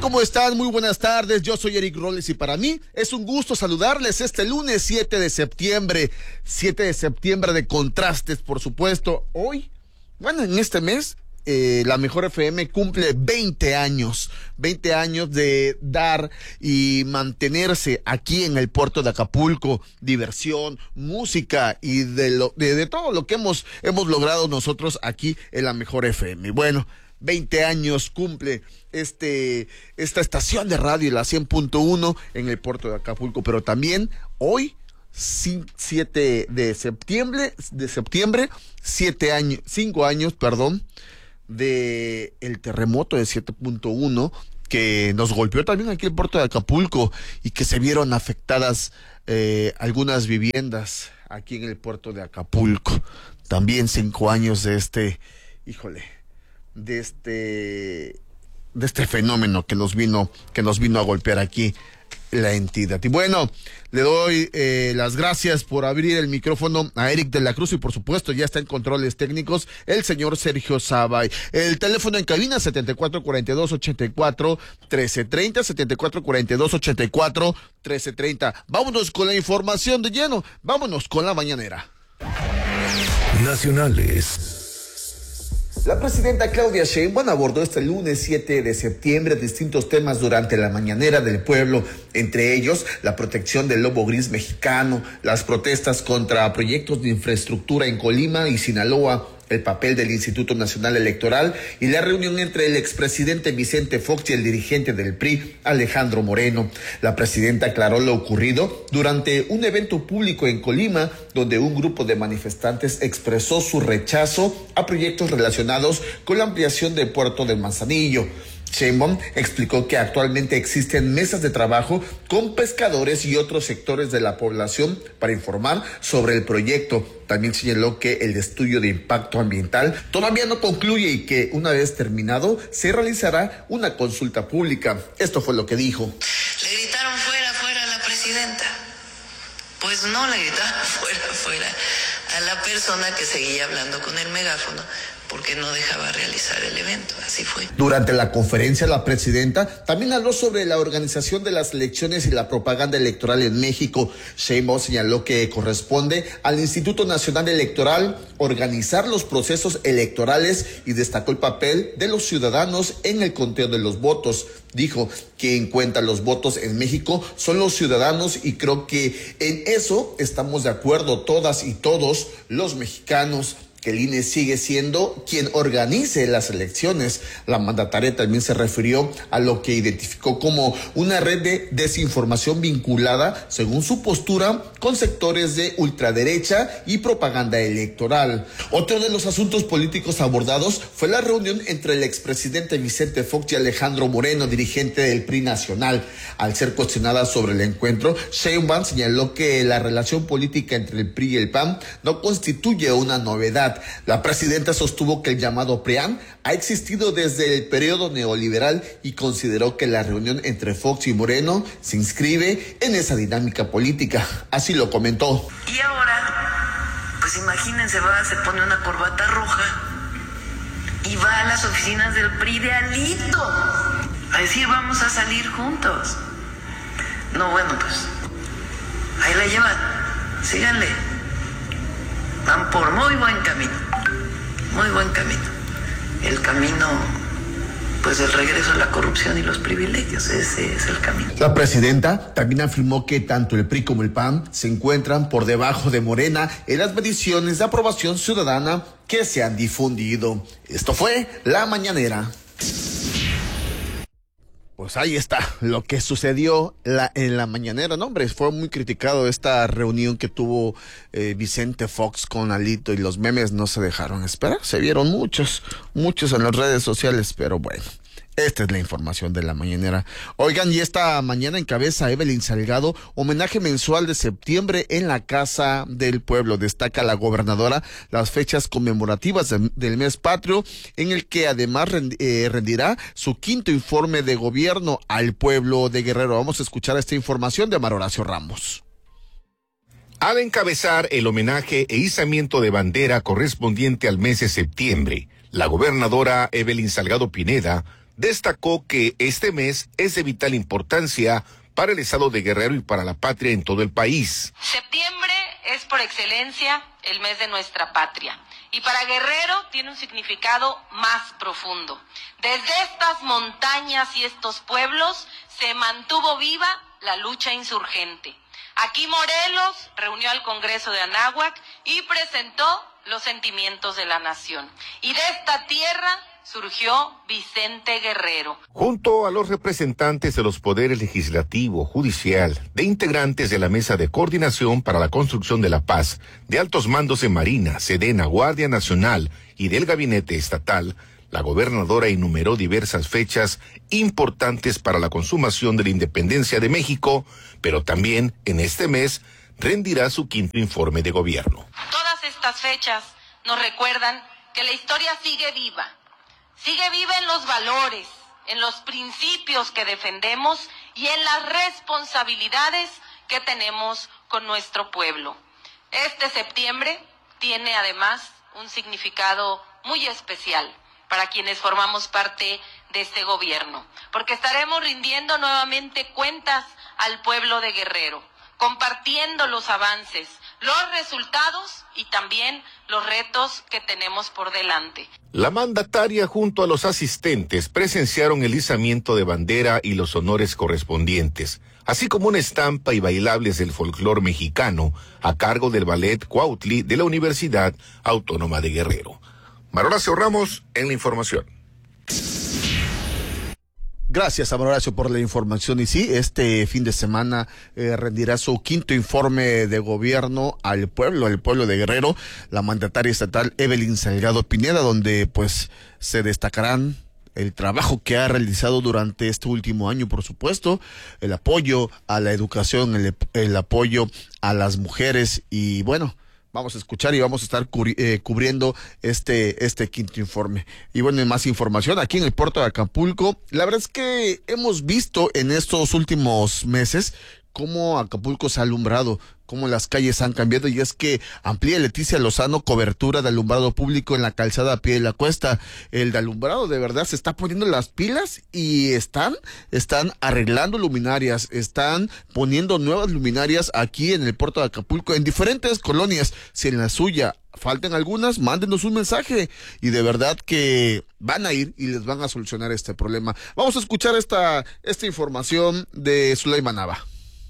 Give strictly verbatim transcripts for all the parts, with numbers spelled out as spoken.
¿Cómo están? Muy buenas tardes, yo soy Eric Roles y para mí es un gusto saludarles este lunes siete de septiembre, siete de septiembre de contrastes, por supuesto. Hoy, bueno, en este mes, eh, la Mejor F M cumple veinte años, veinte años de dar y mantenerse aquí en el puerto de Acapulco, diversión, música y de, lo, de, de todo lo que hemos, hemos logrado nosotros aquí en la Mejor F M. Bueno, veinte años cumple este esta estación de radio, la cien punto uno en el puerto de Acapulco, pero también hoy, siete de septiembre, de septiembre, siete años, cinco años, perdón, de el terremoto de siete punto uno que nos golpeó también aquí el puerto de Acapulco y que se vieron afectadas eh, algunas viviendas aquí en el puerto de Acapulco. También cinco años de este, híjole, de este de este fenómeno que nos vino que nos vino a golpear aquí la entidad. Y bueno, le doy eh, las gracias por abrir el micrófono a Eric de la Cruz y por supuesto ya está en controles técnicos el señor Sergio Sabay. El teléfono en cabina setenta y cuatro cuarenta y dos ochenta y cuatro trece treinta, setenta y cuatro cuarenta y dos ochenta y cuatro trece treinta. Vámonos con la información de lleno, vámonos con la mañanera. Nacionales. La presidenta Claudia Sheinbaum abordó este lunes siete de septiembre distintos temas durante la mañanera del pueblo, entre ellos la protección del lobo gris mexicano, las protestas contra proyectos de infraestructura en Colima y Sinaloa, el papel del Instituto Nacional Electoral y la reunión entre el expresidente Vicente Fox y el dirigente del P R I, Alejandro Moreno. La presidenta aclaró lo ocurrido durante un evento público en Colima, donde un grupo de manifestantes expresó su rechazo a proyectos relacionados con la ampliación del puerto de Manzanillo. Sheinbaum explicó que actualmente existen mesas de trabajo con pescadores y otros sectores de la población para informar sobre el proyecto. También señaló que el estudio de impacto ambiental todavía no concluye y que una vez terminado se realizará una consulta pública. Esto fue lo que dijo. Le gritaron fuera, fuera a la presidenta. Pues no, le gritaron fuera, fuera a la persona que seguía hablando con el megáfono, porque no dejaba realizar el evento, así fue. Durante la conferencia, la presidenta también habló sobre la organización de las elecciones y la propaganda electoral en México. Sheinbaum señaló que corresponde al Instituto Nacional Electoral organizar los procesos electorales y destacó el papel de los ciudadanos en el conteo de los votos. Dijo que en cuenta los votos en México son los ciudadanos y creo que en eso estamos de acuerdo todas y todos los mexicanos, que el I N E sigue siendo quien organice las elecciones. La mandataria también se refirió a lo que identificó como una red de desinformación vinculada, según su postura, con sectores de ultraderecha y propaganda electoral. Otro de los asuntos políticos abordados fue la reunión entre el expresidente Vicente Fox y Alejandro Moreno, dirigente del P R I nacional. Al ser cuestionada sobre el encuentro, Sheinbaum señaló que la relación política entre el P R I y el P A N no constituye una novedad. La presidenta sostuvo que el llamado P R I A N ha existido desde el periodo neoliberal y consideró que la reunión entre Fox y Moreno se inscribe en esa dinámica política. Así lo comentó. Y ahora, pues imagínense, va, se pone una corbata roja y va a las oficinas del P R I de alito a decir vamos a salir juntos. No, bueno, pues ahí la llevan, síganle. Van por muy buen camino, muy buen camino. El camino, pues el regreso a la corrupción y los privilegios, ese es el camino. La presidenta también afirmó que tanto el P R I como el P A N se encuentran por debajo de Morena en las mediciones de aprobación ciudadana que se han difundido. Esto fue La Mañanera. Pues ahí está lo que sucedió la, en la mañanera, no hombre, fue muy criticado esta reunión que tuvo eh, Vicente Fox con Alito y los memes no se dejaron esperar, se vieron muchos, muchos en las redes sociales, pero bueno. Esta es la información de la mañanera. Oigan, y esta mañana encabeza Evelyn Salgado homenaje mensual de septiembre en la Casa del Pueblo. Destaca la gobernadora las fechas conmemorativas de, del mes patrio, en el que además rend, eh, rendirá su quinto informe de gobierno al pueblo de Guerrero. Vamos a escuchar esta información de Amar Horacio Ramos. Al encabezar el homenaje e izamiento de bandera correspondiente al mes de septiembre, la gobernadora Evelyn Salgado Pineda destacó que este mes es de vital importancia para el estado de Guerrero y para la patria en todo el país. Septiembre es por excelencia el mes de nuestra patria y para Guerrero tiene un significado más profundo. Desde estas montañas y estos pueblos se mantuvo viva la lucha insurgente. Aquí Morelos reunió al Congreso de Anáhuac y presentó los sentimientos de la nación. Y de esta tierra surgió Vicente Guerrero. Junto a los representantes de los poderes legislativo, judicial, de integrantes de la Mesa de Coordinación para la Construcción de la Paz, de altos mandos de Marina, Sedena, Guardia Nacional y del Gabinete Estatal, la gobernadora enumeró diversas fechas importantes para la consumación de la independencia de México, pero también en este mes rendirá su quinto informe de gobierno. Todas estas fechas nos recuerdan que la historia sigue viva. Sigue viva en los valores, en los principios que defendemos y en las responsabilidades que tenemos con nuestro pueblo. Este septiembre tiene además un significado muy especial para quienes formamos parte de este gobierno, porque estaremos rindiendo nuevamente cuentas al pueblo de Guerrero, compartiendo los avances, los resultados y también los retos que tenemos por delante. La mandataria junto a los asistentes presenciaron el izamiento de bandera y los honores correspondientes, así como una estampa y bailables del folclor mexicano a cargo del Ballet Cuautli de la Universidad Autónoma de Guerrero. Manuel Horacio Ramos en la información. Gracias, Manuel Horacio, por la información. Y sí, este fin de semana eh, rendirá su quinto informe de gobierno al pueblo, al pueblo de Guerrero, la mandataria estatal Evelyn Salgado Pineda, donde pues se destacarán el trabajo que ha realizado durante este último año, por supuesto, el apoyo a la educación, el, el apoyo a las mujeres y bueno, vamos a escuchar y vamos a estar cubri- eh, cubriendo este este quinto informe. Y bueno, más información aquí en el puerto de Acapulco. La verdad es que hemos visto en estos últimos meses cómo Acapulco se ha alumbrado, cómo las calles han cambiado, y es que amplía Leticia Lozano cobertura de alumbrado público en la calzada a pie de la cuesta. El de alumbrado de verdad se está poniendo las pilas y están, están arreglando luminarias, están poniendo nuevas luminarias aquí en el puerto de Acapulco, en diferentes colonias. Si en la suya faltan algunas, mándenos un mensaje y de verdad que van a ir y les van a solucionar este problema. Vamos a escuchar esta, esta información de Zuleima Nava.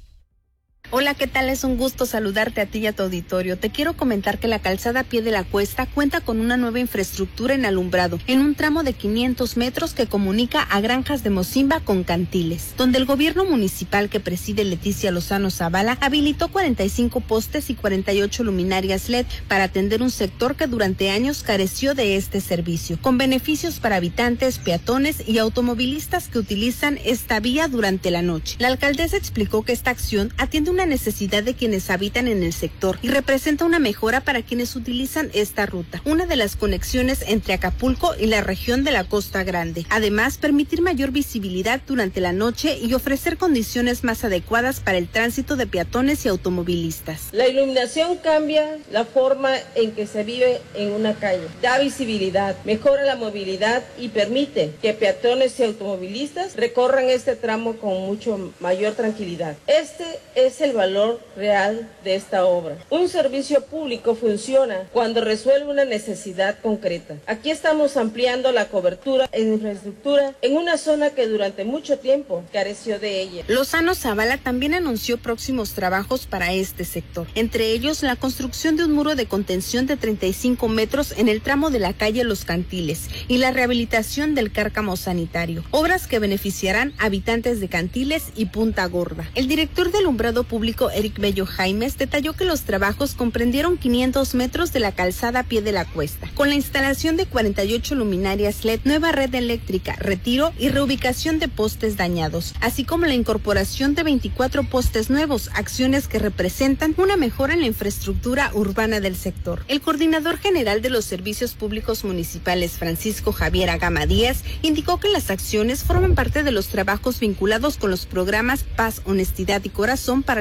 Hola, ¿qué tal? Es un gusto saludarte a ti y a tu auditorio. Te quiero comentar que la calzada a pie de la cuesta cuenta con una nueva infraestructura en alumbrado, en un tramo de quinientos metros que comunica a Granjas de Mocimba con Cantiles, donde el gobierno municipal que preside Leticia Lozano Zavala habilitó cuarenta y cinco postes y cuarenta y ocho luminarias L E D para atender un sector que durante años careció de este servicio, con beneficios para habitantes, peatones y automovilistas que utilizan esta vía durante la noche. La alcaldesa explicó que esta acción atiende una necesidad de quienes habitan en el sector y representa una mejora para quienes utilizan esta ruta, una de las conexiones entre Acapulco y la región de la Costa Grande. Además, permitir mayor visibilidad durante la noche y ofrecer condiciones más adecuadas para el tránsito de peatones y automovilistas. La iluminación cambia la forma en que se vive en una calle, da visibilidad, mejora la movilidad y permite que peatones y automovilistas recorran este tramo con mucho mayor tranquilidad. Este es el valor real de esta obra. Un servicio público funciona cuando resuelve una necesidad concreta. Aquí estamos ampliando la cobertura en infraestructura en una zona que durante mucho tiempo careció de ella. Lozano Zavala también anunció próximos trabajos para este sector, entre ellos la construcción de un muro de contención de treinta y cinco metros en el tramo de la calle Los Cantiles y la rehabilitación del cárcamo sanitario, obras que beneficiarán a habitantes de Cantiles y Punta Gorda. El director de alumbrado público Eric Bello Jaimes detalló que los trabajos comprendieron quinientos metros de la calzada a pie de la cuesta, con la instalación de cuarenta y ocho luminarias L E D, nueva red eléctrica, retiro y reubicación de postes dañados, así como la incorporación de veinticuatro postes nuevos, acciones que representan una mejora en la infraestructura urbana del sector. El coordinador general de los servicios públicos municipales, Francisco Javier Agama Díaz, indicó que las acciones forman parte de los trabajos vinculados con los programas Paz, Honestidad y Corazón para la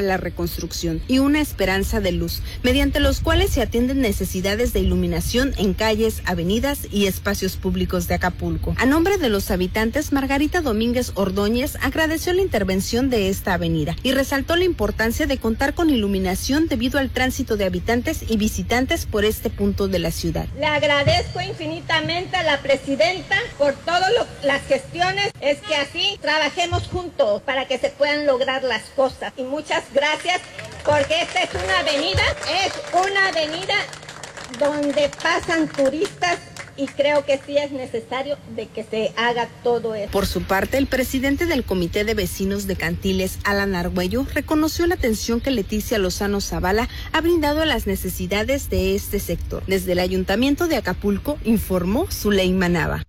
la reconstrucción y una esperanza de luz, mediante los cuales se atienden necesidades de iluminación en calles, avenidas y espacios públicos de Acapulco. A nombre de los habitantes, Margarita Domínguez Ordóñez agradeció la intervención de esta avenida y resaltó la importancia de contar con iluminación debido al tránsito de habitantes y visitantes por este punto de la ciudad. Le agradezco infinitamente a la presidenta por todas las gestiones, es que así trabajemos juntos para que se puedan lograr las cosas. Y muchas gracias, porque esta es una avenida, es una avenida donde pasan turistas y creo que sí es necesario de que se haga todo eso. Por su parte, el presidente del Comité de Vecinos de Cantiles, Alan Argüello, reconoció la atención que Leticia Lozano Zavala ha brindado a las necesidades de este sector. Desde el Ayuntamiento de Acapulco, informó Zuleima Nava.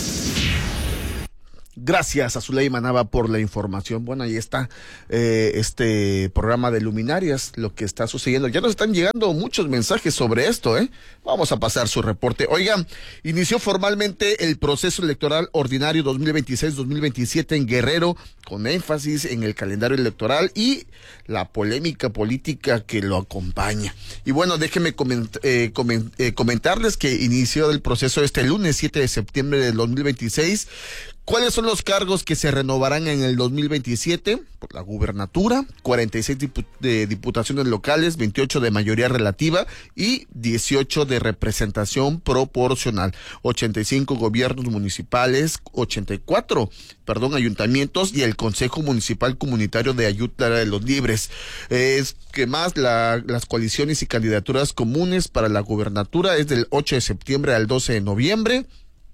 Gracias a Zuleima Nava por la información. Bueno, ahí está eh, este programa de luminarias, lo que está sucediendo. Ya nos están llegando muchos mensajes sobre esto, ¿eh? Vamos a pasar su reporte. Oigan, inició formalmente el proceso electoral ordinario dos mil veintiséis dos mil veintisiete en Guerrero, con énfasis en el calendario electoral y la polémica política que lo acompaña. Y bueno, déjenme coment eh, coment eh, comentarles que inició el proceso este lunes siete de septiembre del dos mil veintiséis. ¿Cuáles son los cargos que se renovarán en el dos mil veintisiete? Por la gubernatura, cuarenta y seis dipu de diputaciones locales, veintiocho de mayoría relativa y dieciocho de representación proporcional, ochenta y cinco gobiernos municipales, ochenta y cuatro, perdón, ayuntamientos y el Consejo Municipal Comunitario de Ayutla de los Libres. Es que más la, las coaliciones y candidaturas comunes para la gubernatura es del ocho de septiembre al doce de noviembre.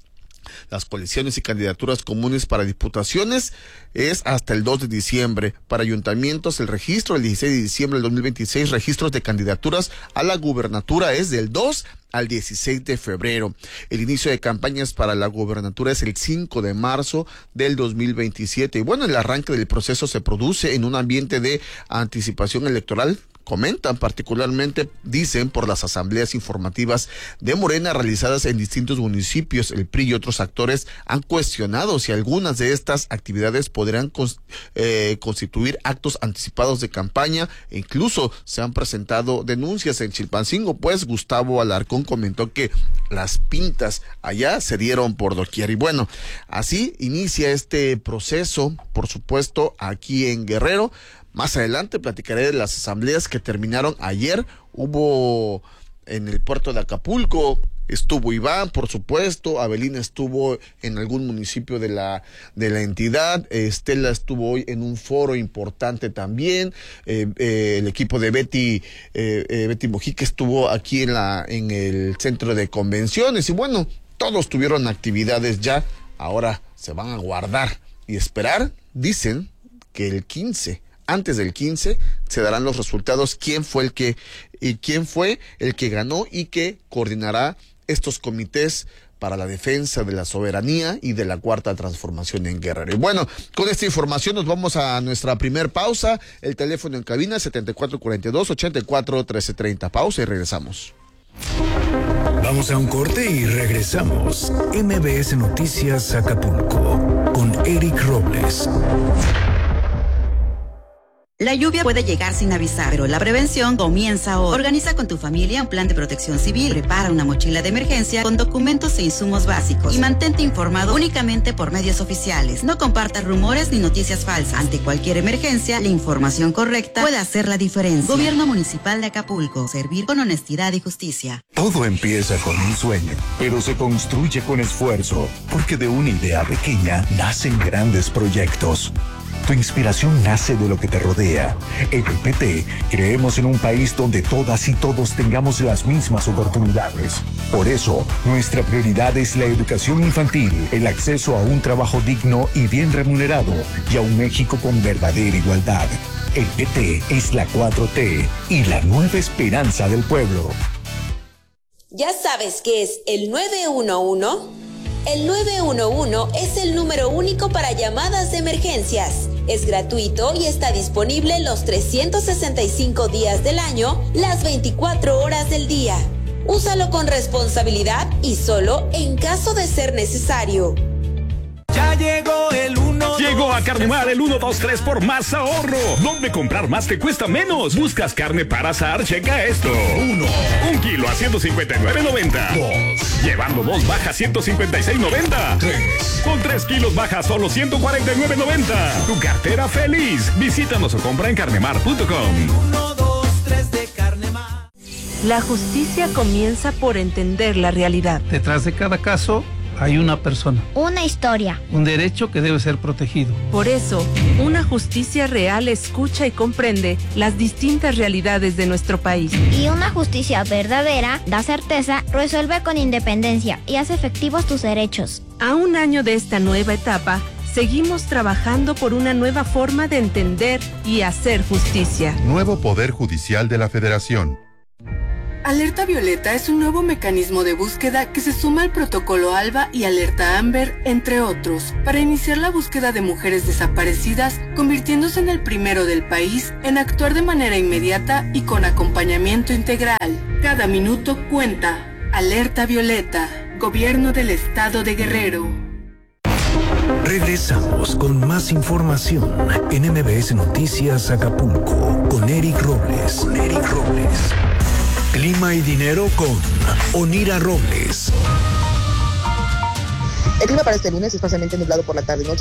Las coaliciones y candidaturas comunes para diputaciones es hasta el dos de diciembre. Para ayuntamientos, el registro el dieciséis de diciembre del dos mil veintiséis, registros de candidaturas a la gubernatura es del dos al dieciséis de febrero. El inicio de campañas para la gubernatura es el cinco de marzo del dos mil veintisiete. Y bueno, el arranque del proceso se produce en un ambiente de anticipación electoral. Comentan particularmente, dicen, por las asambleas informativas de Morena realizadas en distintos municipios. El P R I y otros actores han cuestionado si algunas de estas actividades podrán cons eh, constituir actos anticipados de campaña, e incluso se han presentado denuncias en Chilpancingo, pues Gustavo Alarcón comentó que las pintas allá se dieron por doquier. Y bueno, así inicia este proceso, por supuesto, aquí en Guerrero. Más adelante platicaré de las asambleas que terminaron ayer. Hubo en el puerto de Acapulco, estuvo Iván, por supuesto, Abelina estuvo en algún municipio de la de la entidad, Estela estuvo hoy en un foro importante también, eh, eh, el equipo de Betty eh, eh, Betty Mojica estuvo aquí en la en el centro de convenciones y bueno, todos tuvieron actividades ya. Ahora se van a guardar y esperar, dicen que el quince, antes del quince, se darán los resultados, quién fue el que y quién fue el que ganó y que coordinará estos comités para la defensa de la soberanía y de la cuarta transformación en Guerrero. Y bueno, con esta información nos vamos a nuestra primer pausa. El teléfono en cabina setenta y cuatro cuarenta y dos, ochenta y cuatro, trece treinta. Pausa y regresamos. Vamos a un corte y regresamos. M B S Noticias Acapulco con Eric Robles. La lluvia puede llegar sin avisar, pero la prevención comienza hoy. Organiza con tu familia un plan de protección civil, prepara una mochila de emergencia con documentos e insumos básicos y mantente informado únicamente por medios oficiales. No compartas rumores ni noticias falsas. Ante cualquier emergencia, la información correcta puede hacer la diferencia. Gobierno Municipal de Acapulco. Servir con honestidad y justicia. Todo empieza con un sueño, pero se construye con esfuerzo, porque de una idea pequeña nacen grandes proyectos. Tu inspiración nace de lo que te rodea. En el P T creemos en un país donde todas y todos tengamos las mismas oportunidades. Por eso, nuestra prioridad es la educación infantil, el acceso a un trabajo digno y bien remunerado y a un México con verdadera igualdad. El P T es la cuatro T y la nueva esperanza del pueblo. ¿Ya sabes qué es el nueve uno uno? El nueve uno uno es el número único para llamadas de emergencias. Es gratuito y está disponible los trescientos sesenta y cinco días del año, las veinticuatro horas del día. Úsalo con responsabilidad y solo en caso de ser necesario. Ya llegó el uno. Llegó a Carnemar el uno, dos, tres por más ahorro. ¿Dónde comprar más te cuesta menos? ¿Buscas carne para asar? Checa esto. Uno. Un kilo a ciento cincuenta y nueve noventa. Dos. Llevando dos baja ciento cincuenta y seis noventa. Tres. Con tres kilos baja solo ciento cuarenta y nueve noventa. Tu cartera feliz. Visítanos o compra en carnemar punto com. Uno, dos, tres de Carnemar. La justicia comienza por entender la realidad. Detrás de cada caso hay una persona. Una historia. Un derecho que debe ser protegido. Por eso, una justicia real escucha y comprende las distintas realidades de nuestro país. Y una justicia verdadera da certeza, resuelve con independencia y hace efectivos tus derechos. A un año de esta nueva etapa, seguimos trabajando por una nueva forma de entender y hacer justicia. Nuevo Poder Judicial de la Federación. Alerta Violeta es un nuevo mecanismo de búsqueda que se suma al protocolo ALBA y Alerta Amber, entre otros, para iniciar la búsqueda de mujeres desaparecidas, convirtiéndose en el primero del país en actuar de manera inmediata y con acompañamiento integral. Cada minuto cuenta. Alerta Violeta, Gobierno del Estado de Guerrero. Regresamos con más información en M B S Noticias Acapulco con Eric Robles. Con Eric Robles. Clima y dinero con Onira Robles. El clima para este lunes es parcialmente nublado por la tarde y noche.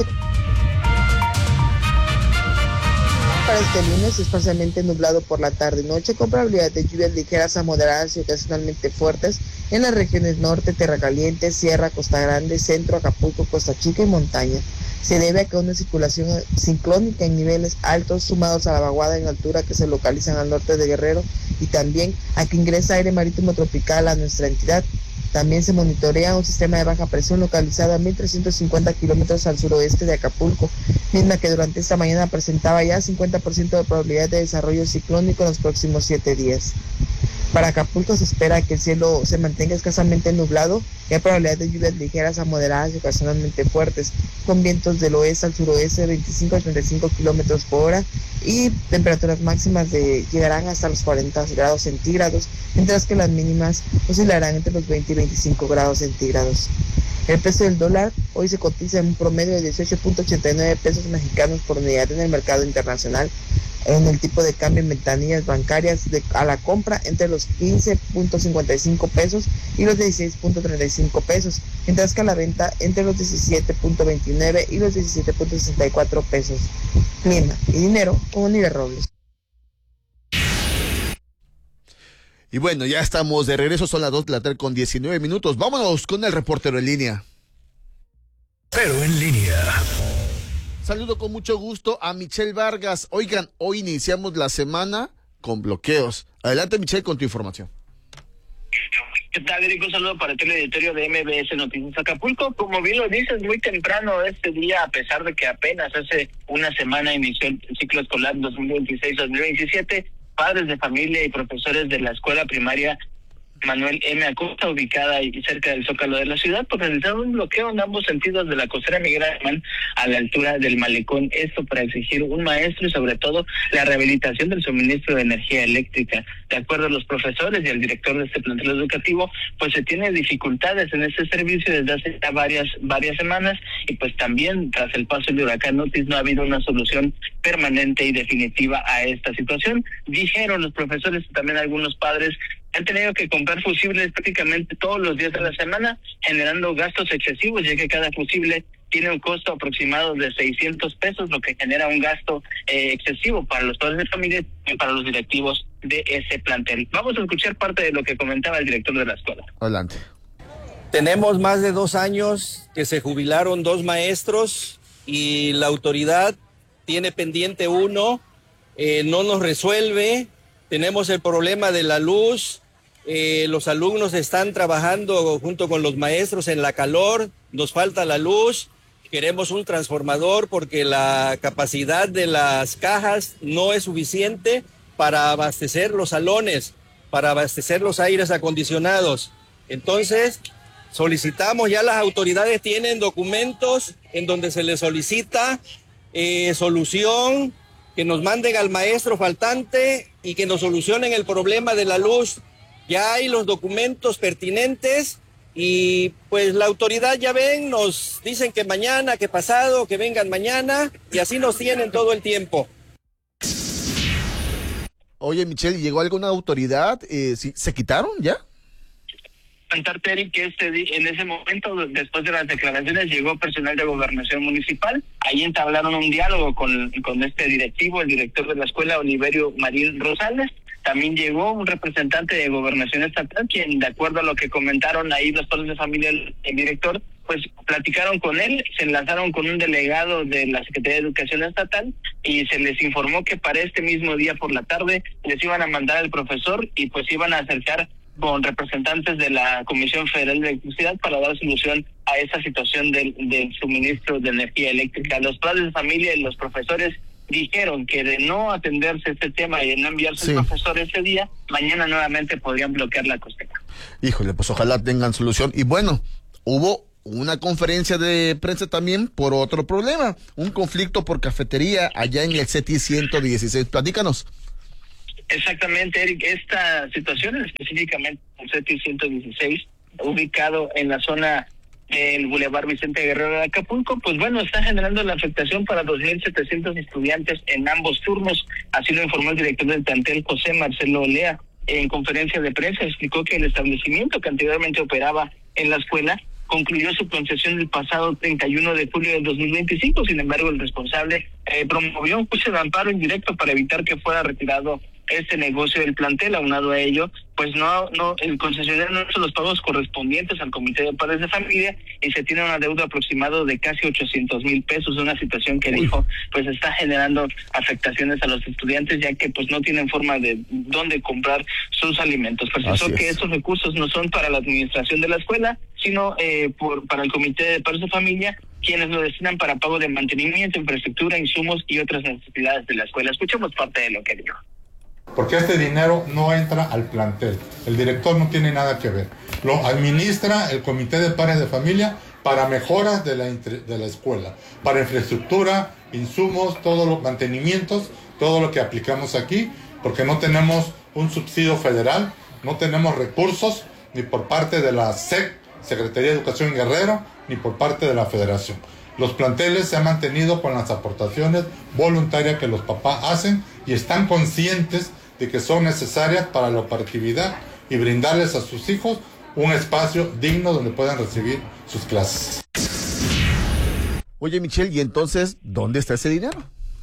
Para este lunes es parcialmente nublado por la tarde y noche, con probabilidad de lluvias ligeras a moderadas y ocasionalmente fuertes en las regiones norte, Tierra Caliente, Sierra, Costa Grande, Centro, Acapulco, Costa Chica y Montaña. Se debe a que una circulación ciclónica en niveles altos, sumados a la vaguada en altura que se localizan al norte de Guerrero, y también a que ingresa aire marítimo tropical a nuestra entidad. También se monitorea un sistema de baja presión localizado a mil trescientos cincuenta kilómetros al suroeste de Acapulco, misma que durante esta mañana presentaba ya cincuenta por ciento de probabilidad de desarrollo ciclónico en los próximos siete días. Para Acapulco se espera que el cielo se mantenga escasamente nublado y hay probabilidad de lluvias ligeras a moderadas y ocasionalmente fuertes, con vientos del oeste al suroeste de veinticinco a treinta y cinco kilómetros por hora y temperaturas máximas de, llegarán hasta los cuarenta grados centígrados, mientras que las mínimas oscilarán entre los veinte y veinticinco grados centígrados. El precio del dólar hoy se cotiza en un promedio de dieciocho punto ochenta y nueve pesos mexicanos por unidad en el mercado internacional, en el tipo de cambio en ventanillas bancarias de, a la compra entre los quince punto cincuenta y cinco pesos y los dieciséis punto treinta y cinco pesos, mientras que a la venta entre los diecisiete punto veintinueve y los diecisiete punto sesenta y cuatro pesos. Clima y dinero con Onira Robles. Y bueno, ya estamos de regreso, son las dos de la tarde con diecinueve minutos. Vámonos con el reportero en línea. Pero en línea. Saludo con mucho gusto a Michelle Vargas. Oigan, hoy iniciamos la semana con bloqueos. Adelante, Michelle, con tu información. ¿Qué tal, Eric? Un saludo para el teleeditorio de M B S Noticias Acapulco. Como bien lo dices, muy temprano este día, a pesar de que apenas hace una semana inició el ciclo escolar dos mil veintiséis dos mil veintisiete, padres de familia y profesores de la escuela primaria Manuel M. Acosta, ubicada y cerca del Zócalo de la ciudad, pues realizaron un bloqueo en ambos sentidos de la costera Miguel Alemán a la altura del malecón, esto para exigir un maestro y sobre todo la rehabilitación del suministro de energía eléctrica. De acuerdo a los profesores y al director de este plantel educativo, pues se tienen dificultades en este servicio desde hace ya varias varias semanas y pues también tras el paso del huracán Otis no ha habido una solución permanente y definitiva a esta situación. Dijeron los profesores y también algunos padres han tenido que comprar fusibles prácticamente todos los días de la semana, generando gastos excesivos, ya que cada fusible tiene un costo aproximado de seiscientos pesos, lo que genera un gasto eh, excesivo para los padres de familia y para los directivos de ese plantel. Vamos a escuchar parte de lo que comentaba el director de la escuela. Adelante. Tenemos más de dos años que se jubilaron dos maestros y la autoridad tiene pendiente uno, eh, no nos resuelve. Tenemos el problema de la luz. Eh, los alumnos están trabajando junto con los maestros en la calor, nos falta la luz, queremos un transformador porque la capacidad de las cajas no es suficiente para abastecer los salones, para abastecer los aires acondicionados. Entonces, solicitamos, ya las autoridades tienen documentos en donde se les solicita eh, solución, que nos manden al maestro faltante y que nos solucionen el problema de la luz. Ya hay los documentos pertinentes Y pues la autoridad, ya ven, nos dicen que mañana, que pasado, que vengan mañana, y así nos tienen todo el tiempo. Oye, Michelle, ¿llegó alguna autoridad? Eh, ¿sí, ¿Se quitaron ya? Contarte, Eric, que este día, en ese momento, después de las declaraciones, llegó personal de Gobernación Municipal. Ahí entablaron un diálogo con, con este directivo, el director de la escuela, Oliverio Marín Rosales. También llegó un representante de Gobernación Estatal, quien, de acuerdo a lo que comentaron ahí los padres de familia, el, el director, pues platicaron con él, se enlazaron con un delegado de la Secretaría de Educación Estatal y se les informó que para este mismo día por la tarde les iban a mandar al profesor y pues iban a acercar con representantes de la Comisión Federal de Electricidad para dar solución a esa situación del, del suministro de energía eléctrica. Los padres de familia y los profesores dijeron que de no atenderse este tema y de no enviarse sí. el profesor ese día, mañana nuevamente podrían bloquear la costera. Híjole, pues ojalá tengan solución. Y bueno, hubo una conferencia de prensa también por otro problema, un conflicto por cafetería allá en el C E T I ciento dieciséis. Platícanos. Exactamente, Eric, esta situación específicamente el C E T I ciento dieciséis, ubicado en la zona del Boulevard Vicente Guerrero de Acapulco, pues bueno, está generando la afectación para dos mil setecientos estudiantes en ambos turnos, así lo informó el director del plantel, José Marcelo Olea. En conferencia de prensa explicó que el establecimiento que anteriormente operaba en la escuela concluyó su concesión el pasado treinta y uno de julio del dos mil veinticinco, sin embargo el responsable eh, promovió un juicio de amparo indirecto para evitar que fuera retirado este negocio del plantel. Aunado a ello, pues no, no, el concesionario no hizo los pagos correspondientes al Comité de Padres de Familia y se tiene una deuda aproximada de casi ochocientos mil pesos, una situación que dijo, pues está generando afectaciones a los estudiantes, ya que pues no tienen forma de dónde comprar sus alimentos. Precisó que estos recursos no son para la administración de la escuela, sino eh, por, para el Comité de Padres de Familia, quienes lo destinan para pago de mantenimiento, infraestructura, insumos y otras necesidades de la escuela. Escuchemos parte de lo que dijo. Porque este dinero no entra al plantel, el director no tiene nada que ver, lo administra el Comité de Padres de Familia para mejoras de la, de la escuela, para infraestructura, insumos, todos los mantenimientos, todo lo que aplicamos aquí, porque no tenemos un subsidio federal, no tenemos recursos ni por parte de la S E C, Secretaría de Educación Guerrero, ni por parte de la Federación. Los planteles se han mantenido con las aportaciones voluntarias que los papás hacen y están conscientes de que son necesarias para la operatividad y brindarles a sus hijos un espacio digno donde puedan recibir sus clases. Oye, Michelle, ¿y entonces dónde está ese dinero?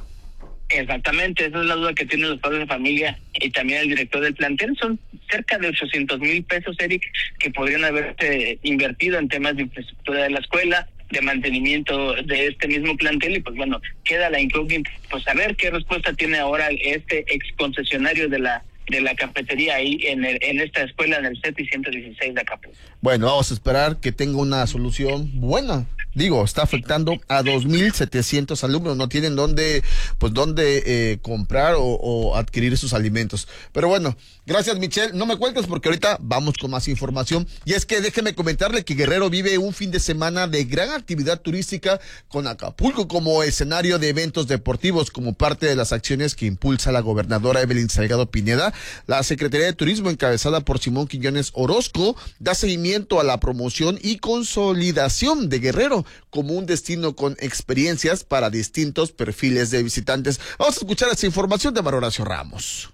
Exactamente, esa es la duda que tienen los padres de familia y también el director del plantel. Son cerca de ochocientos mil pesos, Eric, que podrían haberse invertido en temas de infraestructura de la escuela, de mantenimiento de este mismo plantel, y pues bueno, queda la incógnita, pues saber qué respuesta tiene ahora este ex concesionario de la de la cafetería ahí en el, en esta escuela en el C E T I ciento dieciséis de Acapulco. Bueno, vamos a esperar que tenga una solución buena. Digo, está afectando a dos mil setecientos alumnos, no tienen dónde, pues dónde eh, comprar o, o adquirir sus alimentos. Pero bueno, gracias, Michelle. No me cuentes porque ahorita vamos con más información. Y es que déjeme comentarle que Guerrero vive un fin de semana de gran actividad turística con Acapulco como escenario de eventos deportivos como parte de las acciones que impulsa la gobernadora Evelyn Salgado Pineda. La Secretaría de Turismo, encabezada por Simón Quiñones Orozco, da seguimiento a la promoción y consolidación de Guerrero como un destino con experiencias para distintos perfiles de visitantes. Vamos a escuchar esta información de Mario Horacio Ramos.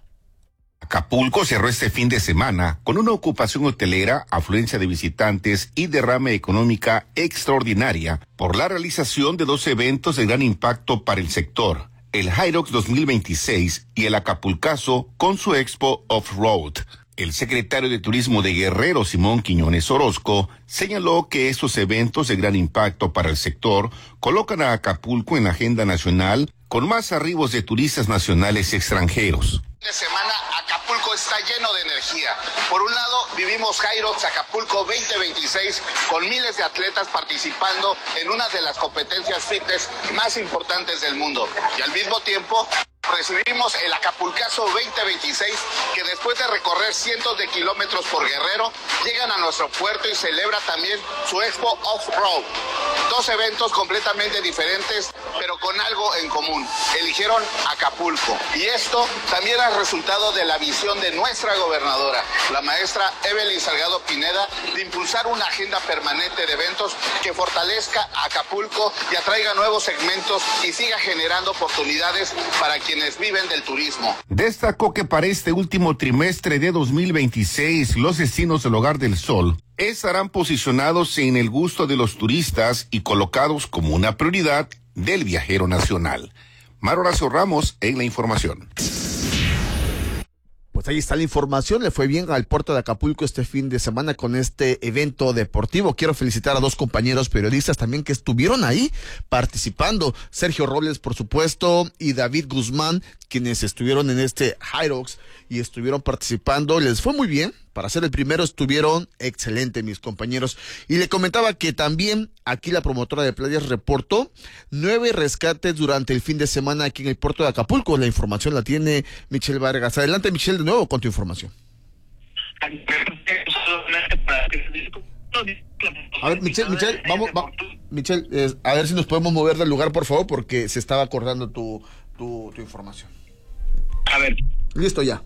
Acapulco cerró este fin de semana con una ocupación hotelera, afluencia de visitantes y derrame económica extraordinaria por la realización de dos eventos de gran impacto para el sector: el Hyrox dos mil veintiséis y el Acapulcazo con su Expo Off-Road. El secretario de Turismo de Guerrero, Simón Quiñones Orozco, señaló que estos eventos de gran impacto para el sector colocan a Acapulco en la agenda nacional con más arribos de turistas nacionales y extranjeros. De semana Acapulco está lleno de energía. Por un lado vivimos Hyrox Acapulco veinte veintiséis con miles de atletas participando en una de las competencias fitness más importantes del mundo. Y al mismo tiempo recibimos el Acapulcazo veinte veintiséis, que después de recorrer cientos de kilómetros por Guerrero, llegan a nuestro puerto y celebra también su Expo Off-Road. Dos eventos completamente diferentes, pero con algo en común. Eligieron Acapulco. Y esto también es resultado de la visión de nuestra gobernadora, la maestra Evelyn Salgado Pineda, de impulsar una agenda permanente de eventos que fortalezca a Acapulco y atraiga nuevos segmentos y siga generando oportunidades para quienes viven del turismo. Destacó que para este último trimestre de dos mil veintiséis, los destinos del Hogar del Sol estarán posicionados en el gusto de los turistas y colocados como una prioridad del viajero nacional. Mar Horacio Ramos en la información. Pues ahí está la información, le fue bien al puerto de Acapulco este fin de semana con este evento deportivo. Quiero felicitar a dos compañeros periodistas también que estuvieron ahí participando. Sergio Robles, por supuesto, y David Guzmán, quienes estuvieron en este Hyrox y estuvieron participando. Les fue muy bien. Para ser el primero estuvieron excelentes mis compañeros. Y le comentaba que también aquí la promotora de playas reportó nueve rescates durante el fin de semana aquí en el puerto de Acapulco. La información la tiene Michelle Vargas. Adelante, Michelle, de nuevo con tu información. A ver, Michelle, Michelle, vamos, va, Michelle, eh, a ver si nos podemos mover del lugar, por favor, porque se estaba acordando tu, tu, tu información. A ver. Listo ya.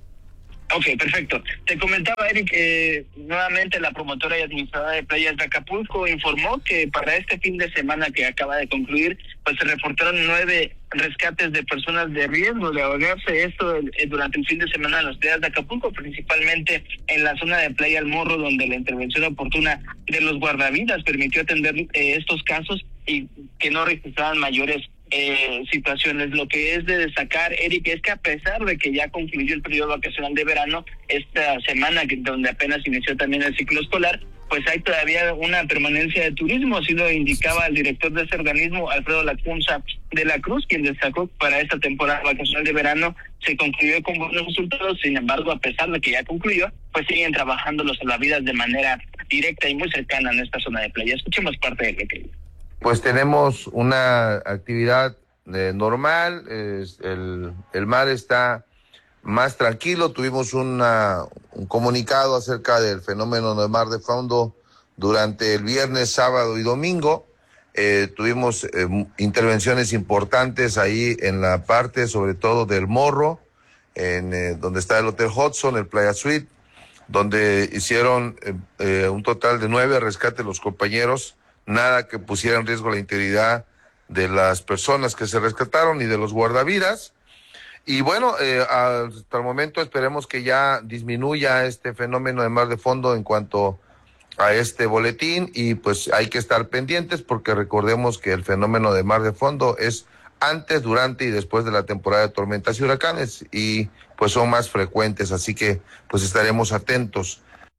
Ok, perfecto. Te comentaba, Eric, eh, nuevamente la promotora y administradora de playas de Acapulco informó que para este fin de semana que acaba de concluir, pues se reportaron nueve rescates de personas de riesgo de ahogarse. Esto eh, durante el fin de semana en las playas de Acapulco, principalmente en la zona de Playa El Morro, donde la intervención oportuna de los guardavidas permitió atender eh, estos casos y que no registraban mayores Eh, situaciones. Lo que es de destacar, Eric, es que a pesar de que ya concluyó el periodo vacacional de verano, esta semana que, donde apenas inició también el ciclo escolar, pues hay todavía una permanencia de turismo, así lo indicaba el director de ese organismo, Alfredo Lacunza de la Cruz, quien destacó que para esta temporada vacacional de verano se concluyó con buenos resultados. Sin embargo, a pesar de que ya concluyó, pues siguen trabajando los salvavidas de manera directa y muy cercana en esta zona de playa. Escuchemos parte de lo que dijo. Pues tenemos una actividad eh, normal, eh, el, el mar está más tranquilo. Tuvimos una, un comunicado acerca del fenómeno del mar de fondo durante el viernes, sábado y domingo. Eh, tuvimos eh, intervenciones importantes ahí en la parte, sobre todo del Morro, en eh, donde está el Hotel Hudson, el Playa Suite, donde hicieron eh, eh, un total de nueve rescates los compañeros. Nada que pusiera en riesgo la integridad de las personas que se rescataron y de los guardavidas. Y bueno, eh, hasta el momento esperemos que ya disminuya este fenómeno de mar de fondo en cuanto a este boletín, y pues hay que estar pendientes porque recordemos que el fenómeno de mar de fondo es antes, durante y después de la temporada de tormentas y huracanes, y pues son más frecuentes, así que pues estaremos atentos.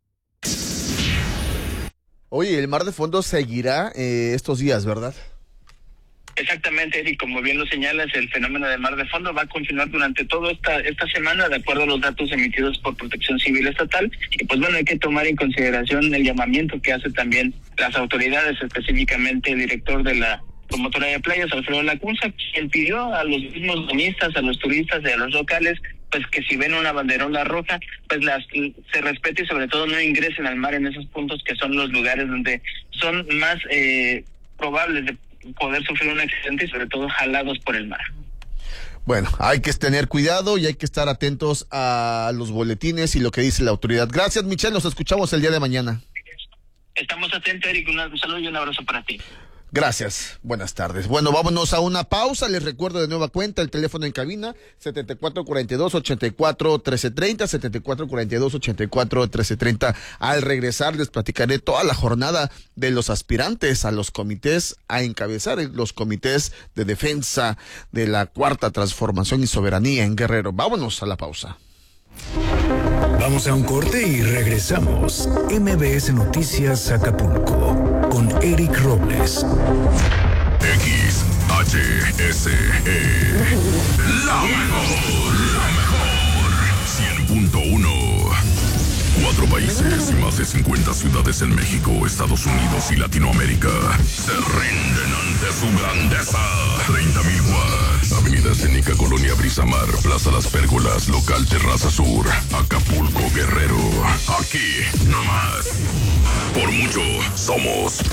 Oye, el mar de fondo seguirá eh, estos días, ¿verdad? Exactamente, Eric, como bien lo señalas, el fenómeno de mar de fondo va a continuar durante toda esta esta semana, de acuerdo a los datos emitidos por Protección Civil Estatal. Y pues bueno, hay que tomar en consideración el llamamiento que hace también las autoridades, específicamente el director de la promotora de playas, Alfredo Lacunza, quien pidió a los mismos bañistas, a los turistas y a los locales, pues que si ven una banderola roja, pues las se respete y sobre todo no ingresen al mar en esos puntos que son los lugares donde son más eh, probables de poder sufrir un accidente y sobre todo jalados por el mar. Bueno, hay que tener cuidado y hay que estar atentos a los boletines y lo que dice la autoridad. Gracias, Michelle, nos escuchamos el día de mañana. Estamos atentos, Eric, un saludo y un abrazo para ti. Gracias, buenas tardes. Bueno, vámonos a una pausa. Les recuerdo de nueva cuenta el teléfono en cabina setenta y cuatro cuarenta y dos, ochenta y cuatro, trece treinta, setenta y cuatro cuarenta y dos, ochenta y cuatro, trece treinta. Al regresar les platicaré toda la jornada de los aspirantes a los comités a encabezar los comités de defensa de la Cuarta Transformación y Soberanía en Guerrero. Vámonos a la pausa. Vamos a un corte y regresamos. M B S Noticias Acapulco con Eric Robles. X H S E. La mejor, la mejor. cien punto uno. Cuatro países y más de cincuenta ciudades en México, Estados Unidos y Latinoamérica se rinden ante su grandeza. treinta mil watts. Avenida Escénica, Colonia Brisamar, Plaza Las Pérgolas, Local Terraza Sur, Acapulco, Guerrero. Aquí, no más. Por mucho, somos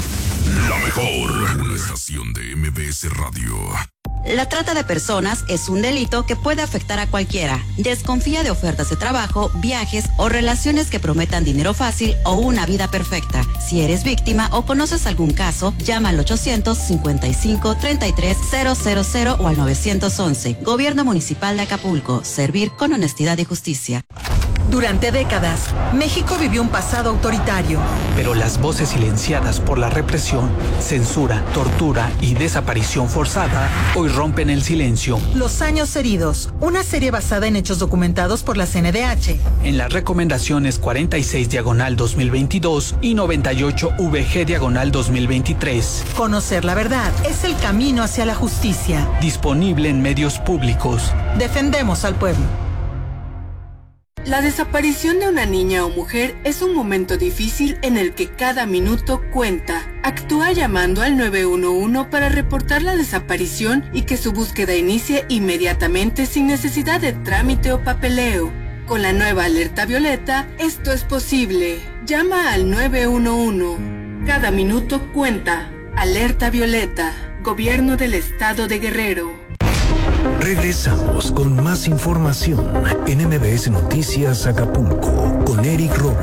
La mejor. Una estación de M B S Radio. La trata de personas es un delito que puede afectar a cualquiera. Desconfía de ofertas de trabajo, viajes o relaciones que prometan dinero fácil o una vida perfecta. Si eres víctima o conoces algún caso, llama al ochocientos cincuenta y cinco, treinta y tres, cero cero cero o al nueve once. Gobierno Municipal de Acapulco. Servir con honestidad y justicia. Durante décadas, México vivió un pasado autoritario. Pero las voces silenciadas por la represión, censura, tortura y desaparición forzada hoy rompen el silencio. Los años heridos, una serie basada en hechos documentados por la C N D H. En las recomendaciones cuarenta y seis diagonal dos mil veintidós y noventa y ocho V G diagonal dos mil veintitrés. Conocer la verdad es el camino hacia la justicia. Disponible en medios públicos. Defendemos al pueblo. La desaparición de una niña o mujer es un momento difícil en el que cada minuto cuenta. Actúa llamando al nueve uno uno para reportar la desaparición y que su búsqueda inicie inmediatamente sin necesidad de trámite o papeleo. Con la nueva alerta violeta, esto es posible. Llama al nueve uno uno. Cada minuto cuenta. Alerta violeta. Gobierno del Estado de Guerrero. Regresamos con más información en M B S Noticias Acapulco con Eric Robles.